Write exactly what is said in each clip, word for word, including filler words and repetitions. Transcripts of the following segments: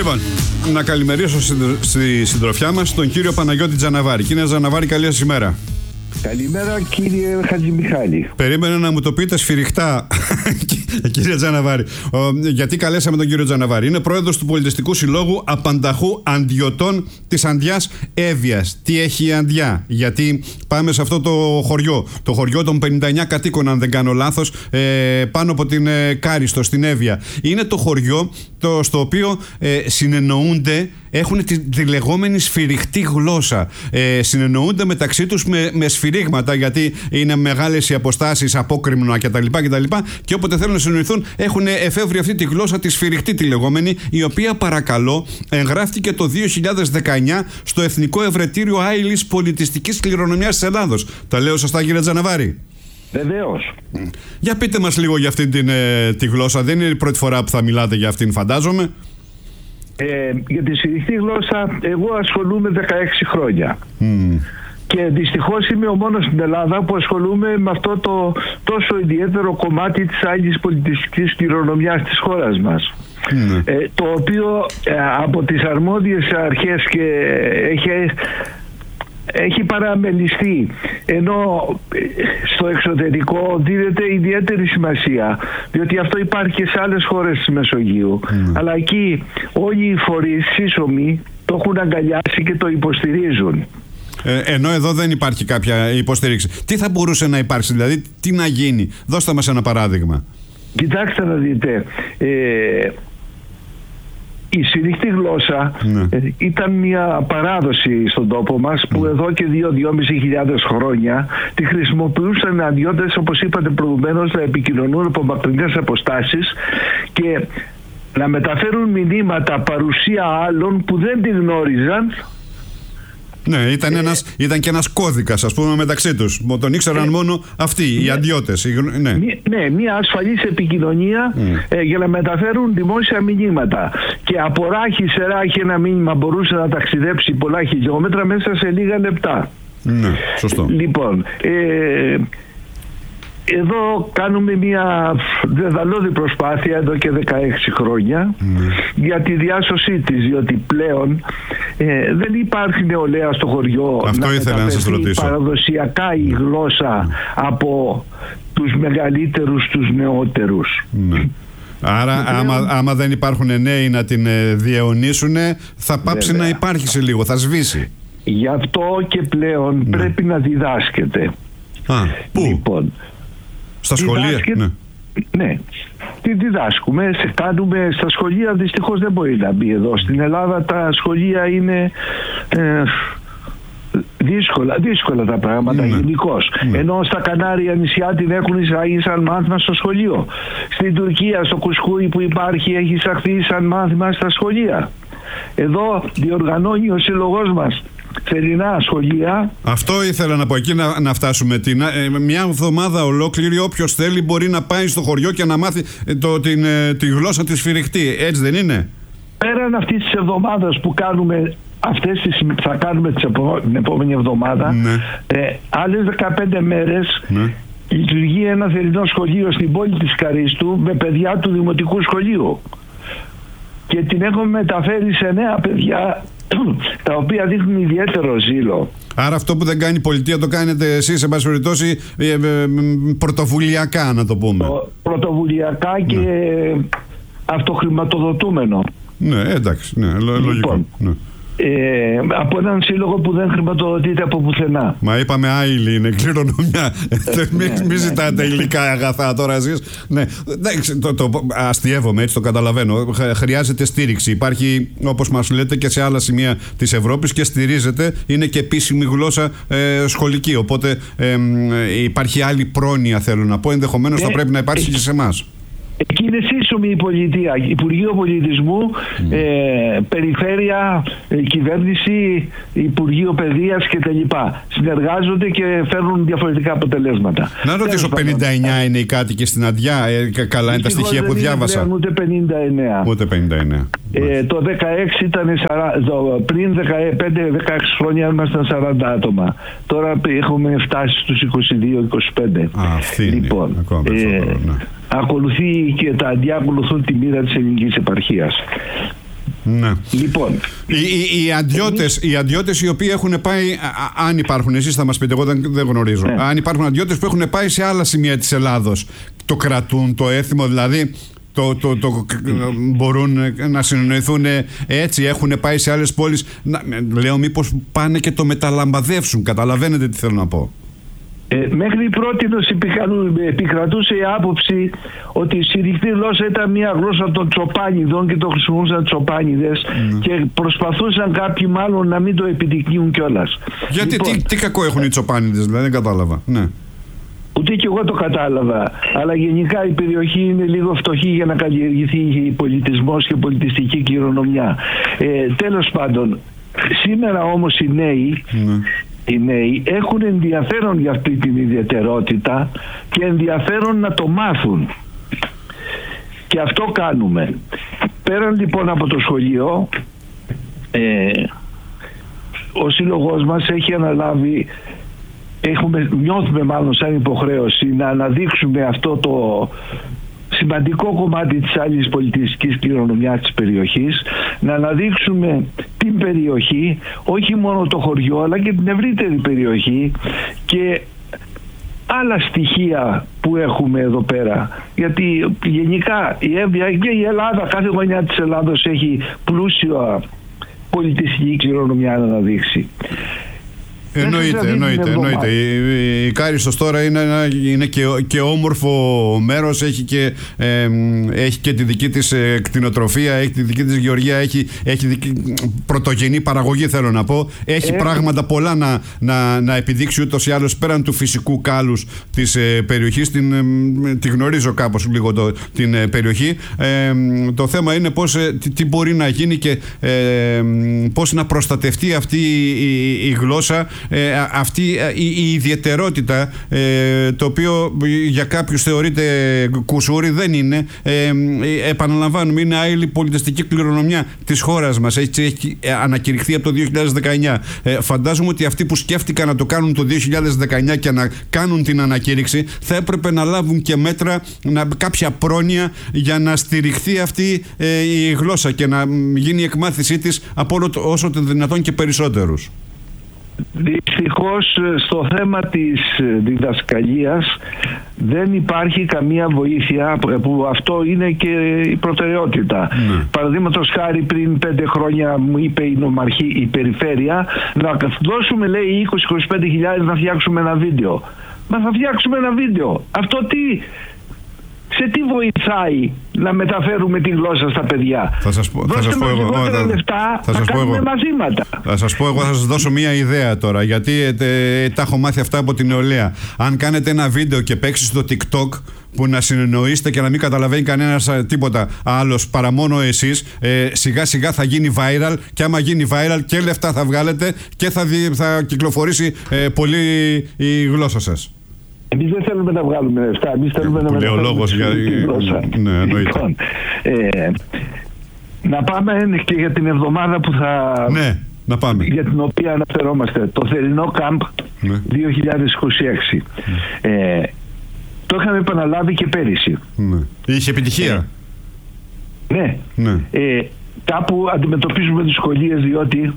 Λοιπόν, να καλημερίσω στη συντροφιά μας τον κύριο Παναγιώτη Τζαναβάρη. Κύριε Τζαναβάρη, καλή σας ημέρα. Καλημέρα, κύριε Χατζημιχάλη. Περίμενα να μου το πείτε σφυριχτά, κύριε Τζαναβάρη. Γιατί καλέσαμε τον κύριο Τζαναβάρη. Είναι πρόεδρος του Πολιτιστικού Συλλόγου Απανταχού Αντιωτών της Ανδιάς Εύβοιας. Τι έχει η Ανδιά? Γιατί πάμε σε αυτό το χωριό, το χωριό των πενήντα εννέα κατοίκων, αν δεν κάνω λάθος, ε, πάνω από την ε, Κάριστο, στην Εύβοια. Είναι το χωριό το, στο οποίο ε, συνεννοούνται, έχουν τη, τη λεγόμενη σφυριχτή γλώσσα. Ε, συνεννοούνται μεταξύ τους με, με σφυρίγματα, γιατί είναι μεγάλες οι αποστάσεις, απόκρημνα κτλ. κτλ. Και όποτε θέλουν να συνοηθούν, έχουν εφεύρει αυτή τη γλώσσα, τη σφυριχτή τη λεγόμενη, η οποία, παρακαλώ, εγγράφτηκε το δύο χιλιάδες δεκαεννιά στο Εθνικό Ευρετήριο Άειλης Πολιτιστικής Κληρονομιάς της Ελλάδος. Τα λέω σωστά, κύριε Τζαναβάρη? Βεβαίως. Για πείτε μας λίγο για αυτήν την, ε, τη γλώσσα. Δεν είναι η πρώτη φορά που θα μιλάτε για αυτήν, φαντάζομαι. Ε, για τη σφυριχτή γλώσσα εγώ ασχολούμαι δεκαέξι χρόνια. Mm. Και δυστυχώς είμαι ο μόνος στην Ελλάδα που ασχολούμαι με αυτό το τόσο ιδιαίτερο κομμάτι της άειλης πολιτιστικής κληρονομιάς της χώρας μας. Mm. Ε, το οποίο ε, από τις αρμόδιες αρχές και έχει... έχει παραμελιστεί, ενώ στο εξωτερικό δίνεται ιδιαίτερη σημασία, διότι αυτό υπάρχει και σε άλλες χώρες της Μεσογείου. Mm. Αλλά εκεί όλοι οι φορείς σύσσωμοι το έχουν αγκαλιάσει και το υποστηρίζουν. Ε, ενώ εδώ δεν υπάρχει κάποια υποστήριξη. Τι θα μπορούσε να υπάρξει, δηλαδή, τι να γίνει? Δώστε μας ένα παράδειγμα. Κοιτάξτε να δείτε, ε, η σφυριχτή γλώσσα ναι. ήταν μια παράδοση στον τόπο μας που mm. εδώ και δύο-δυόμισι χιλιάδες χρόνια τη χρησιμοποιούσαν αντιώτες, όπως είπατε προηγουμένως, να επικοινωνούν από μακρινές αποστάσεις και να μεταφέρουν μηνύματα, παρουσία άλλων που δεν τη γνώριζαν. Ναι, ήταν, ένας, ήταν και ένας κώδικας, ας πούμε, μεταξύ τους. Τον ήξεραν ε, μόνο αυτοί, ναι, οι αντιώτες. Ναι, ναι, μια ασφαλής επικοινωνία mm. ε, για να μεταφέρουν δημόσια μηνύματα. Και από ράχη σε ράχη ένα μήνυμα μπορούσε να ταξιδέψει πολλά χιλιόμετρα μέσα σε λίγα λεπτά. Ναι, σωστό. Λοιπόν, ε, εδώ κάνουμε μια δεδαλώδη προσπάθεια εδώ και δεκαέξι χρόνια mm. για τη διάσωσή της, διότι πλέον ε, δεν υπάρχει νεολαία στο χωριό. Αυτό να ήθελα να σας ρωτήσω. Παραδοσιακά η γλώσσα mm. από τους μεγαλύτερους τους νεότερους. Mm. Άρα πλέον, άμα, άμα δεν υπάρχουν νέοι να την ε, διαιωνίσουν, θα πάψει βέβαια να υπάρχει σε λίγο, θα σβήσει. Γι' αυτό και πλέον mm. πρέπει να διδάσκεται. Α, πού? Λοιπόν, στα σχολεία, διδάσκε... ναι. Ναι, τι διδάσκουμε, σε κάνουμε στα σχολεία, δυστυχώς δεν μπορεί να μπει εδώ. Στην Ελλάδα τα σχολεία είναι ε, δύσκολα, δύσκολα τα πράγματα, ναι, γενικώς. Ναι. Ενώ στα Κανάρια νησιά την έχουν εισαγεί σαν μάθημα στο σχολείο. Στην Τουρκία, στο Κουσκούι που υπάρχει, έχει εισαχθεί σαν μάθημα στα σχολεία. Εδώ διοργανώνει ο σύλλογός μας θερινά σχολεία. Αυτό ήθελα να πω, εκεί να, να φτάσουμε. Την, ε, μια εβδομάδα ολόκληρη όποιος θέλει μπορεί να πάει στο χωριό και να μάθει το, την, ε, τη γλώσσα της σφυριχτή. Έτσι δεν είναι? Πέραν αυτής της εβδομάδας που κάνουμε, αυτές τις, θα κάνουμε τις επο, την επόμενη εβδομάδα, ναι, ε, άλλες δεκαπέντε μέρες, ναι, λειτουργεί ένα θερινό σχολείο στην πόλη της Καρίστου με παιδιά του δημοτικού σχολείου. Και την έχουμε μεταφέρει σε νέα παιδιά τα οποία δείχνουν ιδιαίτερο ζήλο. Άρα αυτό που δεν κάνει η πολιτεία το κάνετε εσείς, σε πάση περιπτώσει, πρωτοβουλιακά, να το πούμε. Πρωτοβουλιακά και ναι, αυτοχρηματοδοτούμενο. Ναι, εντάξει, ναι, λογικό. Λοιπόν, ναι. Ε, από έναν σύλλογο που δεν χρηματοδοτείται από πουθενά. Μα είπαμε άειλη είναι κληρονομιά. Μην ναι, ναι, ζητάτε ναι, υλικά αγαθά τώρα εσείς. Ναι. Το, το, αστειεύομαι, έτσι το καταλαβαίνω. Χρειάζεται στήριξη. Υπάρχει, όπως μας λέτε, και σε άλλα σημεία της Ευρώπης και στηρίζεται. Είναι και επίσημη γλώσσα ε, σχολική. Οπότε ε, ε, υπάρχει άλλη πρόνοια, θέλω να πω. Ενδεχομένως ε, θα πρέπει να υπάρξει ε, και σε εμάς. Εκεί είναι σύσσωμη η πολιτεία, Υπουργείο Πολιτισμού, mm. ε, Περιφέρεια, ε, Κυβέρνηση, Υπουργείο Παιδείας κτλ. Συνεργάζονται και φέρνουν διαφορετικά αποτελέσματα. Να ρωτήσω, πενήντα εννέα είναι οι κάτοικοι στην Ανδιά? Ε, καλά είναι τα στοιχεία που διάβασα. Δεν είναι ούτε πενήντα εννέα. Ούτε πενήντα εννέα. Ε, το δεκαέξι ήταν το, πριν δεκαπέντε δεκαέξι χρόνια ήμασταν σαράντα άτομα. Τώρα έχουμε φτάσει στους είκοσι δύο είκοσι πέντε. Α, αυτή είναι. Λοιπόν, ακόμα ε, ναι. Ακολουθεί και τα αντιά ακολουθούν τη μοίρα της ελληνικής επαρχίας. Ναι. Λοιπόν, οι, οι, οι, αντιώτες, οι αντιώτες οι οποίοι έχουν πάει, α, αν υπάρχουν, εσείς θα μας πείτε, εγώ δεν, δεν γνωρίζω, ναι. αν υπάρχουν αντιώτες που έχουν πάει σε άλλα σημεία της Ελλάδος, το κρατούν το έθιμο, δηλαδή το, το, το, το μπορούν να συνεννοηθούν έτσι, έχουν πάει σε άλλες πόλεις, να, λέω μήπως πάνε και το μεταλαμπαδεύσουν, καταλαβαίνετε τι θέλω να πω. Ε, μέχρι πρότινος επικρατούσε η άποψη ότι η συρρηκτή γλώσσα ήταν μια γλώσσα των τσοπάνιδων και το χρησιμοποιούσαν τσοπάνιδες mm. και προσπαθούσαν κάποιοι μάλλον να μην το επιδεικνύουν κιόλας. Γιατί λοιπόν, τι, τι κακό έχουν οι τσοπάνιδες, δηλαδή, δεν κατάλαβα. Ναι. Ούτε και εγώ το κατάλαβα, αλλά γενικά η περιοχή είναι λίγο φτωχή για να καλλιεργηθεί πολιτισμός και πολιτιστική κληρονομιά. Ε, τέλος πάντων, σήμερα όμως οι νέοι mm. οι νέοι έχουν ενδιαφέρον για αυτή την ιδιαιτερότητα και ενδιαφέρον να το μάθουν, και αυτό κάνουμε. Πέραν λοιπόν από το σχολείο, ε, ο σύλλογος μας έχει αναλάβει, έχουμε, νιώθουμε μάλλον σαν υποχρέωση να αναδείξουμε αυτό το σημαντικό κομμάτι της άλλης πολιτιστικής κληρονομιάς της περιοχής, να αναδείξουμε την περιοχή, όχι μόνο το χωριό αλλά και την ευρύτερη περιοχή και άλλα στοιχεία που έχουμε εδώ πέρα, γιατί γενικά η Εύβοια και η Ελλάδα, κάθε γωνιά της Ελλάδος έχει πλούσια πολιτιστική κληρονομιά να αναδείξει. Εννοείται, εννοείται, εννοείται. Η, η Κάριστος τώρα είναι, ένα, είναι και, και όμορφο μέρος, έχει και, ε, έχει και τη δική της κτηνοτροφία, έχει τη δική της γεωργία, έχει, έχει δική, πρωτογενή παραγωγή, θέλω να πω. Έχει ε, πράγματα πολλά να, να, να επιδείξει ούτως ή άλλως πέραν του φυσικού κάλους της ε, περιοχής. Την, ε, τη γνωρίζω κάπως λίγο το, την ε, περιοχή. Ε, το θέμα είναι πώς, ε, τι, τι μπορεί να γίνει και ε, πώς να προστατευτεί αυτή η, η, η γλώσσα. Ε, αυτή η, η ιδιαιτερότητα, ε, το οποίο για κάποιους θεωρείται κουσούρι, δεν είναι. Ε, επαναλαμβάνουμε, είναι άειλη πολιτιστική κληρονομιά της χώρας μας. Έτσι έχει ανακηρυχθεί από το δύο χιλιάδες δεκαεννιά. Ε, φαντάζομαι ότι αυτοί που σκέφτηκαν να το κάνουν το δύο χιλιάδες δεκαεννιά και να κάνουν την ανακήρυξη θα έπρεπε να λάβουν και μέτρα, να, κάποια πρόνοια για να στηριχθεί αυτή ε, η γλώσσα και να γίνει η εκμάθησή της από όλο, όσο το δυνατόν και περισσότερους. Δυστυχώς στο θέμα της διδασκαλίας δεν υπάρχει καμία βοήθεια, που αυτό είναι και η προτεραιότητα. Mm. Παραδείγματος χάρη, πριν πέντε χρόνια μου είπε η νομαρχή, η περιφέρεια, να δώσουμε, λέει, είκοσι με είκοσι πέντε χιλιάδες να φτιάξουμε ένα βίντεο. Μα θα φτιάξουμε ένα βίντεο. Αυτό τι... σε τι βοηθάει να μεταφέρουμε τη γλώσσα στα παιδιά? Θα σας πω, θα σας πω εγώ. Θα, λεφτά, θα, σας θα πω εγώ. Μαθήματα. Θα σας πω εγώ, θα σας δώσω μία ιδέα τώρα, γιατί ε, τε, τα έχω μάθει αυτά από την νεολαία. Αν κάνετε ένα βίντεο και παίξει στο TikTok που να συνεννοείστε και να μην καταλαβαίνει κανένας τίποτα άλλος παρά μόνο εσείς, ε, σιγά σιγά θα γίνει viral, και άμα γίνει viral και λεφτά θα βγάλετε και θα, δι, θα κυκλοφορήσει ε, πολύ η γλώσσα σας. Εμείς δεν θέλουμε να βγάλουμε λεφτά, εμείς θέλουμε να μεταφέρουμε τη γλώσσα. Ναι, λοιπόν, ε, να πάμε και για την εβδομάδα που θα... Ναι, να πάμε. Για την οποία αναφερόμαστε, το θερινό κάμπ ναι. δύο χιλιάδες είκοσι έξι. Ναι. Ε, το είχαμε επαναλάβει και πέρυσι. Ναι. Είχε επιτυχία. Ε, ναι. ναι. Ε, κάπου αντιμετωπίζουμε δυσκολίες, διότι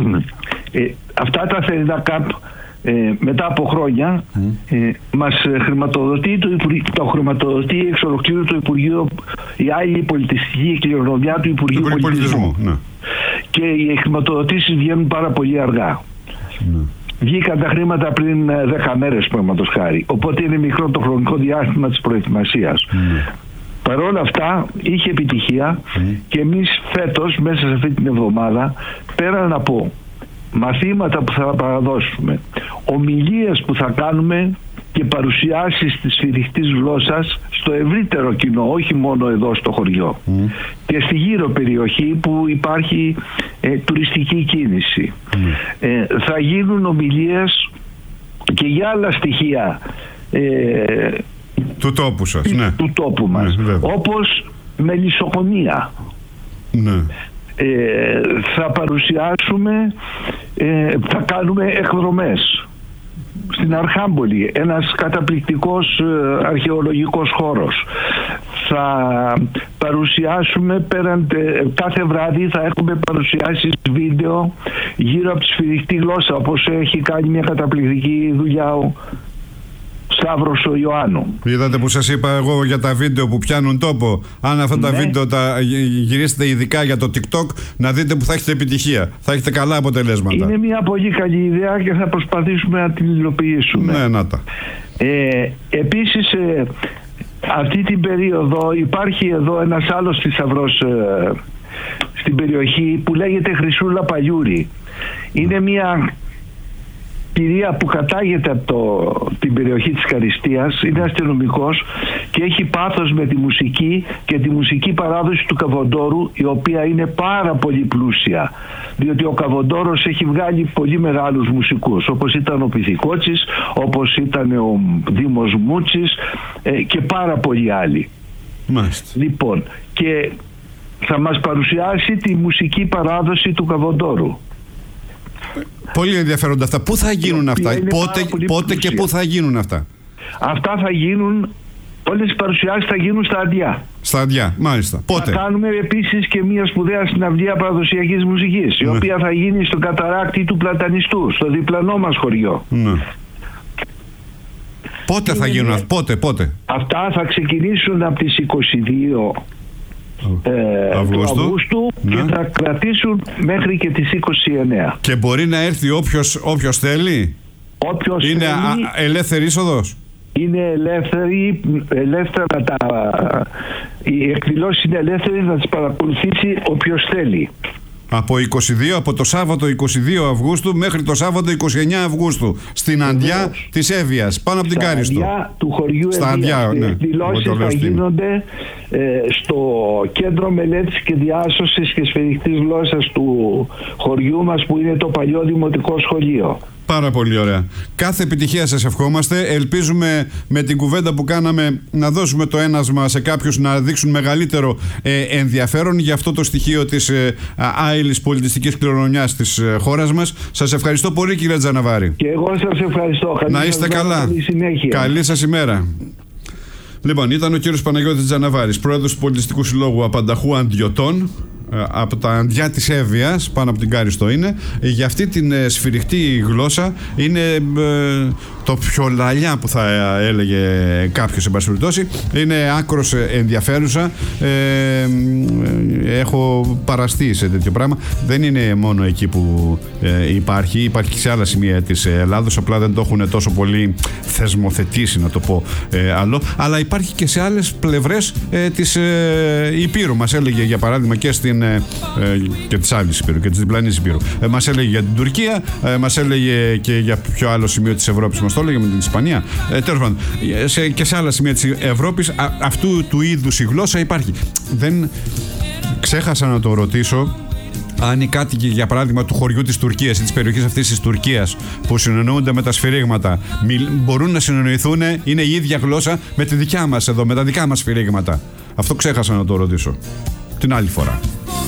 ε, αυτά τα θερινά κάμπ Ε, μετά από χρόνια mm. ε, μας χρηματοδοτεί το, το χρηματοδοτεί εξ ολοκλήρου το Υπουργείο, η άλλη πολιτιστική κληρονομιά του Υπουργείου Πολιτισμού, Πολιτισμού ναι. Και οι χρηματοδοτήσεις βγαίνουν πάρα πολύ αργά. Mm. Βγήκαν τα χρήματα πριν δέκα μέρες, πραγματος χάρη, οπότε είναι μικρό το χρονικό διάστημα της προετοιμασίας. Mm. Παρ' όλα αυτά είχε επιτυχία mm. και εμείς φέτος μέσα σε αυτή την εβδομάδα, πέραν από μαθήματα που θα παραδώσουμε, ομιλίες που θα κάνουμε και παρουσιάσεις της σφυριχτής γλώσσας στο ευρύτερο κοινό, όχι μόνο εδώ στο χωριό mm. και στη γύρω περιοχή που υπάρχει ε, τουριστική κίνηση. Mm. Ε, θα γίνουν ομιλίες και για άλλα στοιχεία ε, του τόπου σας, ναι. του τόπου μας, ναι, όπως μελισσοκομεία. Ναι. Ε, θα παρουσιάσουμε, ε, θα κάνουμε εκδρομές στην Αρχάμπολη, ένας καταπληκτικός ε, αρχαιολογικός χώρος. θα παρουσιάσουμε πέραν, κάθε βράδυ θα έχουμε παρουσιάσεις βίντεο γύρω από τη σφυριχτή γλώσσα, όπως έχει κάνει μια καταπληκτική δουλειά ο Σταύρος ο Ιωάννου. Είδατε που σας είπα εγώ για τα βίντεο που πιάνουν τόπο? Αν αυτά τα ναι. βίντεο τα γυρίσετε ειδικά για το TikTok, να δείτε που θα έχετε επιτυχία, θα έχετε καλά αποτελέσματα. Είναι μια πολύ καλή ιδέα και θα προσπαθήσουμε να την υλοποιήσουμε. Ναι, να τα. Ε, επίσης ε, αυτή την περίοδο υπάρχει εδώ ένας άλλος θησαυρός ε, στην περιοχή που λέγεται Χρυσούλα Παλιούρη. Είναι μια κυρία που κατάγεται από το, την περιοχή της Καριστίας, είναι αστυνομικός και έχει πάθος με τη μουσική και τη μουσική παράδοση του Καβοντόρου, η οποία είναι πάρα πολύ πλούσια, διότι ο Καβοντόρος έχει βγάλει πολύ μεγάλους μουσικούς, όπως ήταν ο Πυθικότσης, όπως ήταν ο Δήμος Μούτσης ε, και πάρα πολλοί άλλοι. Μάλιστα. Λοιπόν, και θα μας παρουσιάσει τη μουσική παράδοση του Καβοντόρου. Πολύ ενδιαφέροντα αυτά. Πού θα γίνουν αυτά, πότε, πότε και πού θα γίνουν αυτά? Αυτά θα γίνουν, όλες οι παρουσιάσεις θα γίνουν στα Αντιά. Στα Αντιά, μάλιστα. Πότε? Θα κάνουμε επίσης και μια σπουδαία συναυλία παραδοσιακής μουσικής, η ναι. οποία θα γίνει στο καταράκτη του Πλατανιστού, στο διπλανό μας χωριό. Ναι. Πότε θα γίνουν αυτά, πότε, πότε? Αυτά θα ξεκινήσουν από τις είκοσι δύο Ε, Αυγούστου, του Αυγούστου ναι. και θα κρατήσουν μέχρι και τις είκοσι εννέα. Και μπορεί να έρθει όποιος, όποιος θέλει. Όποιος είναι θέλει, α, ελεύθερη είσοδος. Είναι ελεύθερη, ελεύθερα τα, οι εκδηλώσεις είναι ελεύθερες να τις παρακολουθήσει όποιος θέλει. Από είκοσι δύο, από το Σάββατο είκοσι δύο Αυγούστου μέχρι το Σάββατο είκοσι εννέα Αυγούστου στην Αντιά της Εύβοιας, πάνω από την Κάριστο. Στα Αντιά του χωριού Στα Αντιά, ναι. Οι εκδηλώσεις θα γίνονται ε, στο Κέντρο Μελέτης και Διάσωσης και Σφυριχτής Γλώσσας του χωριού μας, που είναι το παλιό δημοτικό σχολείο. Πάρα πολύ ωραία. Κάθε επιτυχία σας ευχόμαστε. Ελπίζουμε με την κουβέντα που κάναμε να δώσουμε το ένασμα σε κάποιους να δείξουν μεγαλύτερο ε, ενδιαφέρον για αυτό το στοιχείο της ε, άειλης πολιτιστικής κληρονομιάς της ε, χώρας μας. Σας ευχαριστώ πολύ, κύριε Τζαναβάρη. Και εγώ σας ευχαριστώ. Καλή να είστε καλά. Καλή συνέχεια. Καλή σας ημέρα. Λοιπόν, ήταν ο κύριος Παναγιώτης Τζαναβάρης, πρόεδρος του Πολιτιστικού Συλλόγου Απανταχού Αντιωτών, από τα Αντιά της Εύβοιας, πάνω από την Κάριστο είναι. Για αυτή την ε, σφυριχτή γλώσσα είναι ε, το πιο λαλιά που θα έλεγε κάποιος, εν πάση περιπτώσει. Είναι άκρος ενδιαφέρουσα. Ε, ε, έχω παραστεί σε τέτοιο πράγμα. Δεν είναι μόνο εκεί που ε, υπάρχει. Υπάρχει και σε άλλα σημεία της Ελλάδος. Απλά δεν το έχουν τόσο πολύ θεσμοθετήσει, να το πω ε, άλλο. Αλλά υπάρχει και σε άλλες πλευρές ε, της ε, Υπήρου. Μας έλεγε για παράδειγμα και στην ε, και της άλλης Υπήρου και της διπλανής Υπήρου. Ε, μας έλεγε για την Τουρκία, ε, μας έλεγε και για ποιο άλλο σημείο της Ευρώπης μας το έλεγε, με την Ισπανία. Ε, τέλος πάντων, σε, και σε άλλα σημεία της Ευρώπης α, αυτού του είδους η γλώσσα υπάρχει. Δεν ξέχασα να το ρωτήσω αν οι κάτοικοι, για παράδειγμα, του χωριού της Τουρκίας ή της περιοχής αυτής της Τουρκίας που συνεννοούνται με τα σφυρίγματα, μπορούν να συνεννοηθούν, είναι η ίδια γλώσσα με τη δικιά μας εδώ, με τα δικά μας σφυρίγματα. Αυτό ξέχασα να το ρωτήσω την άλλη φορά.